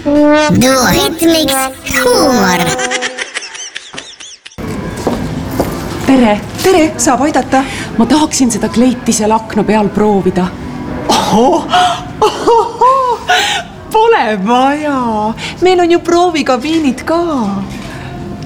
Duoritmiks huumor. Tere, saab aidata? Ma tahaksin seda kleiti seal akna peal proovida. Pole vaja, meil on ju proovikabiinid ka.